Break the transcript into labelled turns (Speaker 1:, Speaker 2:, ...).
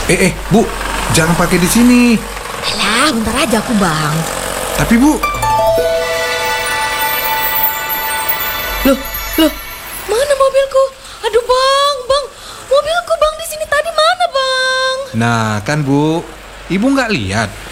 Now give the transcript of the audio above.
Speaker 1: Bu, jangan pakai di sini.
Speaker 2: Alah, bentar aja aku, Bang.
Speaker 1: Tapi Bu,
Speaker 2: Loh, mana mobilku? Aduh, Bang, mobilku, Bang, di sini tadi mana, Bang?
Speaker 1: nah kan Bu, Ibu nggak lihat